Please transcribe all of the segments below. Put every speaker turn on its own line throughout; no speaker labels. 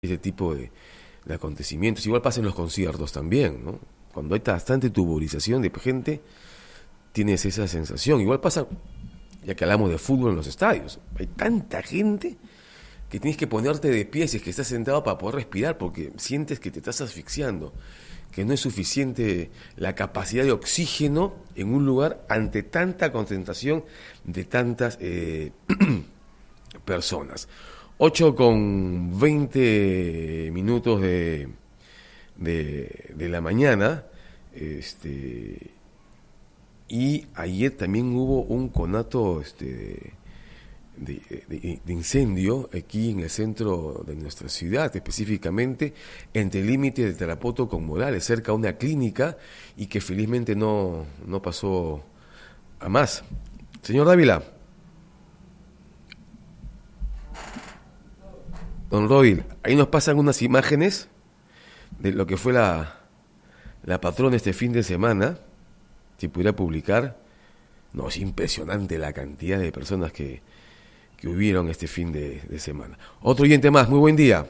ese tipo de acontecimientos. Igual pasa en los conciertos también, ¿no? Cuando hay bastante tuburización de gente, tienes esa sensación. Igual pasa, ya que hablamos de fútbol en los estadios, hay tanta gente que tienes que ponerte de pie si es que estás sentado para poder respirar, porque sientes que te estás asfixiando, que no es suficiente la capacidad de oxígeno en un lugar ante tanta concentración de tantas personas. 8:20 de la mañana, y ayer también hubo un conato de incendio aquí en el centro de nuestra ciudad, específicamente entre el límite de Tarapoto con Morales, cerca de una clínica, y que felizmente no pasó a más. Señor Dávila. Don Roy, ahí nos pasan unas imágenes de lo que fue la patrona este fin de semana, si pudiera publicar. No, es impresionante la cantidad de personas que hubieron este fin de semana. Otro oyente más, muy buen día.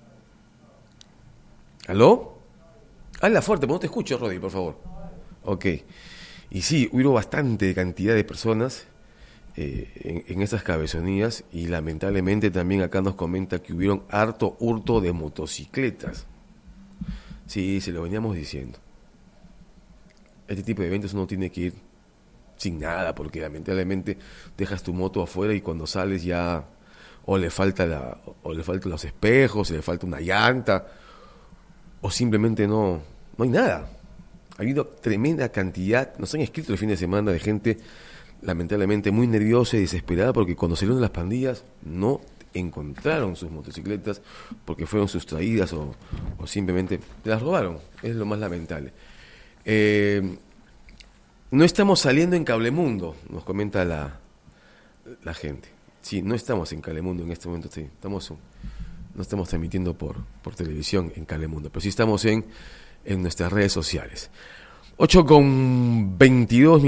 ¿Aló? Habla fuerte, no te escucho, Rodi, por favor. Ok. Y sí, hubo bastante cantidad de personas en esas cabezonías, y lamentablemente también acá nos comenta que hubieron harto hurto de motocicletas. Sí, se lo veníamos diciendo. Este tipo de eventos uno tiene que ir sin nada, porque lamentablemente dejas tu moto afuera y cuando sales ya o le faltan los espejos, le falta una llanta, o simplemente no hay nada. Ha habido tremenda cantidad, nos han escrito el fin de semana, de gente lamentablemente muy nerviosa y desesperada porque cuando salieron las pandillas no encontraron sus motocicletas porque fueron sustraídas o simplemente las robaron. Es lo más lamentable. No estamos saliendo en Cablemundo, nos comenta la gente. Sí, no estamos en Cablemundo en este momento, sí, no estamos transmitiendo por televisión en Cablemundo, pero sí estamos en nuestras redes sociales. 8:22,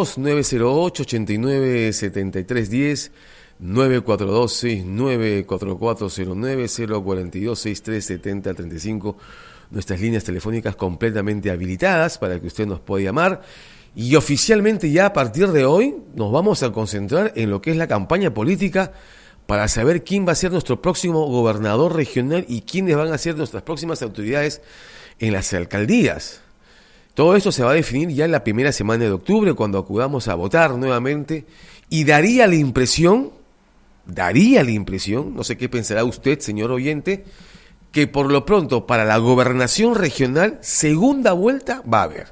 908-89-73-10, 942-694409, 042-6370-35, nuestras líneas telefónicas completamente habilitadas para que usted nos pueda llamar. Y oficialmente ya a partir de hoy nos vamos a concentrar en lo que es la campaña política para saber quién va a ser nuestro próximo gobernador regional y quiénes van a ser nuestras próximas autoridades en las alcaldías. Todo esto se va a definir ya en la primera semana de octubre, cuando acudamos a votar nuevamente, y daría la impresión, no sé qué pensará usted, señor oyente, que por lo pronto para la gobernación regional, segunda vuelta va a haber.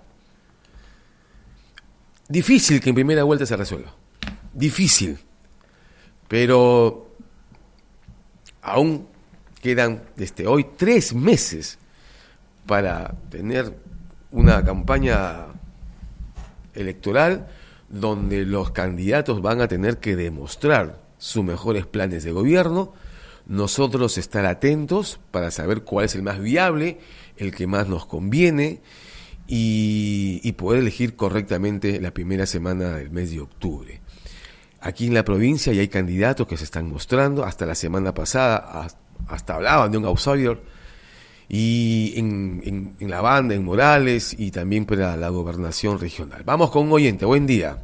Difícil que en primera vuelta se resuelva. Difícil. Pero aún quedan desde hoy 3 meses para tener una campaña electoral donde los candidatos van a tener que demostrar sus mejores planes de gobierno, nosotros estar atentos para saber cuál es el más viable, el que más nos conviene, y poder elegir correctamente la primera semana del mes de octubre. Aquí en la provincia ya hay candidatos que se están mostrando. Hasta la semana pasada hasta hablaban de un outsider, y en la banda, en Morales, y también para la gobernación regional. Vamos con un oyente. Buen día.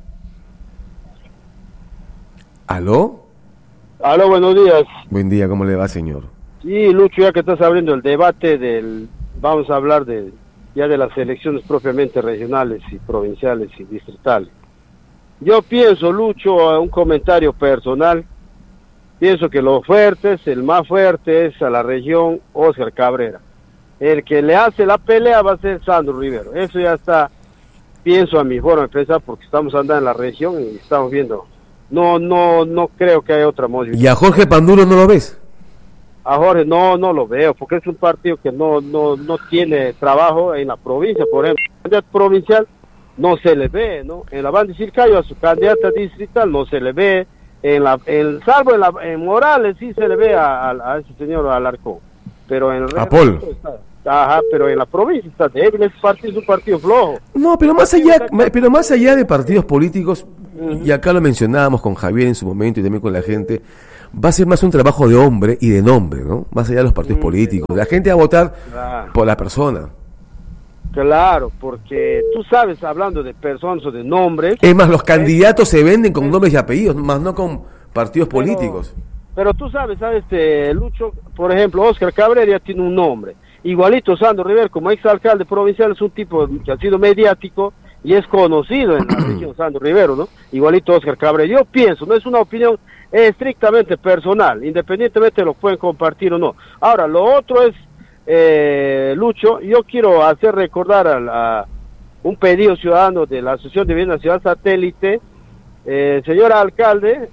¿Aló?
Aló, buenos días.
Buen día, ¿cómo le va, señor?
Sí, Lucho, ya que estás abriendo el debate vamos a hablar ya de las elecciones propiamente regionales y provinciales y distritales. Yo pienso, Lucho, un comentario personal, pienso que el más fuerte es a la región Óscar Cabrera. El que le hace la pelea va a ser Sandro Rivero. Eso ya está, pienso a mi forma de pensar, porque estamos andando en la región y estamos viendo. No creo que haya otra movilización.
¿Y a Jorge Panduro no lo ves?
A Jorge no lo veo, porque es un partido que no tiene trabajo en la provincia. Por ejemplo, el candidato provincial no se le ve, ¿no? En la banda de Chilcayo a su candidata distrital no se le ve, salvo en Morales sí se le ve a ese señor Alarcón, pero en el
a Paul.
Pero en la provincia está débil. Ese partido es un partido flojo.
No, pero más allá de partidos políticos, y acá lo mencionábamos con Javier en su momento y también con la gente, va a ser más un trabajo de hombre y de nombre, ¿no? Más allá de los partidos políticos. La gente va a votar por la persona.
Claro, porque tú sabes, hablando de personas o de nombres...
Es más, los candidatos se venden con nombres y apellidos, más no con partidos políticos.
Pero tú sabes, Lucho, por ejemplo, Óscar Cabrera ya tiene un nombre. Igualito Sandro Rivero, como exalcalde provincial, es un tipo que ha sido mediático y es conocido en la región, Sandro Rivero, ¿no? Igualito Óscar Cabrera. Yo pienso, no es una opinión estrictamente personal, independientemente de lo pueden compartir o no. Ahora, lo otro es... Lucho, yo quiero hacer recordar a un pedido ciudadano de la Asociación de Vivienda Ciudad Satélite. Señor alcalde,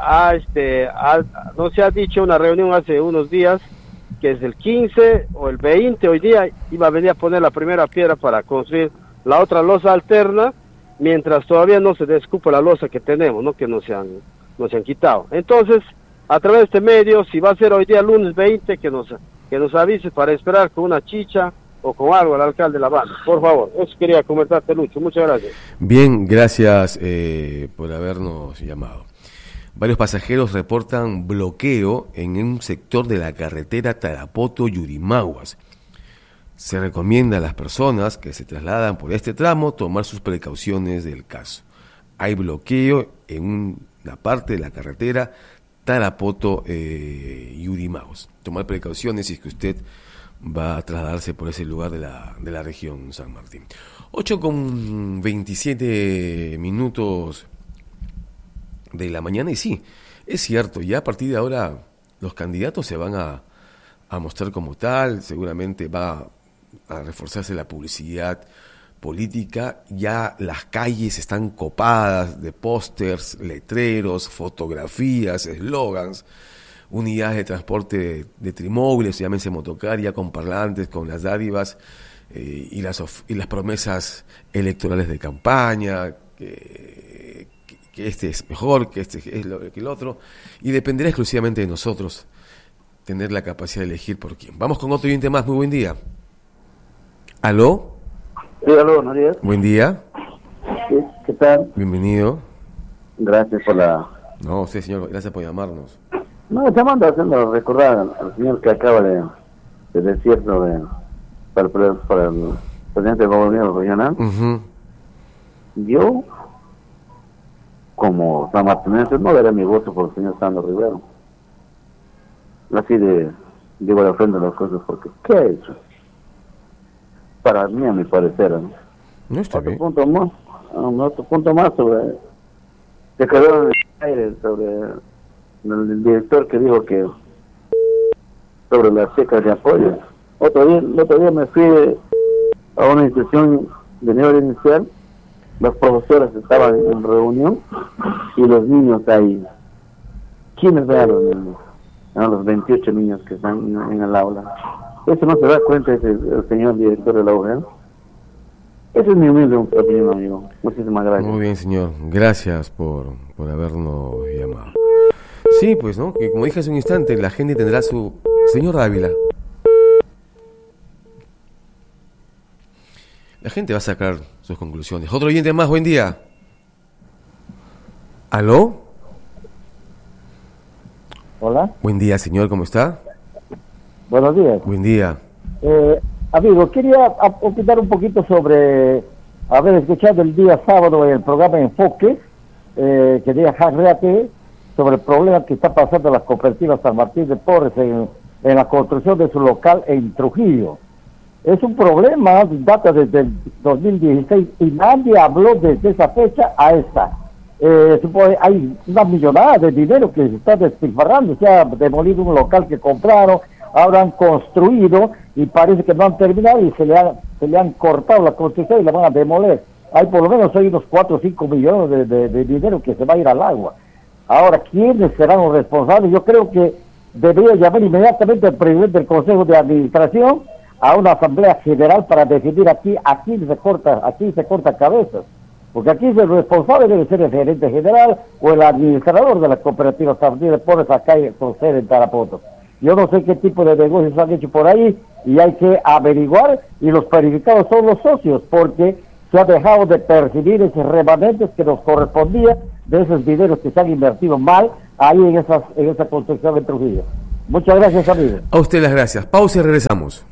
no se ha dicho una reunión hace unos días que es el 15 o el 20, hoy día iba a venir a poner la primera piedra para construir la otra losa alterna, mientras todavía no se descupa la losa que tenemos, ¿no? Que no se han quitado. Entonces, a través de este medio, si va a ser hoy día lunes 20, que nos avise para esperar con una chicha o con algo al alcalde de La Habana. Por favor, eso quería comentarte, Lucho. Muchas gracias.
Bien, gracias por habernos llamado. Varios pasajeros reportan bloqueo en un sector de la carretera Tarapoto-Yurimaguas. Se recomienda a las personas que se trasladan por este tramo tomar sus precauciones del caso. Hay bloqueo en una parte de la carretera Tarapoto-Yurimaguas. Tomar precauciones si es que usted va a trasladarse por ese lugar de la región San Martín. 8:27 de la mañana, y sí, es cierto, ya a partir de ahora los candidatos se van a mostrar como tal, seguramente va a reforzarse la publicidad política, ya las calles están copadas de pósters, letreros, fotografías, eslogans, unidades de transporte de trimóviles, llámense motocar, ya con parlantes, con las dádivas y las promesas electorales de campaña, que este es mejor, que este es que el otro, y dependerá exclusivamente de nosotros tener la capacidad de elegir por quién. Vamos con otro oyente más. Muy buen día. ¿Aló?
Sí, aló, buenos días.
Buen día.
Sí, ¿qué tal?
Bienvenido.
Gracias por la...
No, sí, señor, gracias por llamarnos.
No, llamando haciendo recordar al señor que acaba de decir para el presidente del gobierno regional.
Uh-huh.
Yo, como sanmartinense, no daré mi voto por el señor Sandro Rivero. Así digo de frente las cosas, porque ¿qué ha hecho? Para mí, a mi parecer, ¿no?
No está bien.
Otro punto más sobre... Se quedó en el aire sobre el director que dijo que sobre las checas de apoyo. El otro día me fui a una institución de nivel inicial, las profesoras estaban en reunión y los niños ahí. ¿Quiénes ven a los niños? A los 28 niños que están en el aula. Eso no se da cuenta el señor director de la UGEL. Esa es mi humilde opinión, amigo. Muchísimas gracias.
Muy bien, señor. Gracias por habernos llamado. Sí, pues, ¿no? Que como dije hace un instante, la gente tendrá su... Señor Dávila. La gente va a sacar sus conclusiones. Otro oyente más, buen día. ¿Aló?
Hola.
Buen día, señor, ¿cómo está?
Buenos días.
Buen día.
Amigo, quería opinar un poquito sobre haber escuchado el día sábado el programa Enfoque, que diga Jarreate, sobre el problema que está pasando en las cooperativas San Martín de Porres en la construcción de su local en Trujillo. Es un problema, data desde el 2016 y nadie habló desde esa fecha a esta. Hay una millonada de dinero que se está despilfarrando, se ha demolido un local que compraron, ahora han construido y parece que no han terminado y se le han cortado la construcción y la van a demoler. Hay por lo menos unos 4 o 5 millones de dinero que se va a ir al agua. Ahora, ¿quiénes serán los responsables? Yo creo que debería llamar inmediatamente al presidente del Consejo de Administración a una asamblea general para decidir aquí se corta cabezas. Porque aquí el responsable debe ser el gerente general o el administrador de la cooperativa San Martín de Porres acá con sede en Tarapoto. Yo no sé qué tipo de negocios han hecho por ahí y hay que averiguar, y los perjudicados son los socios, porque se ha dejado de percibir esos remanentes que nos correspondía de esos dineros que se han invertido mal ahí en esa construcción de Trujillo. Muchas gracias, amigo.
A usted las gracias. Pausa y regresamos.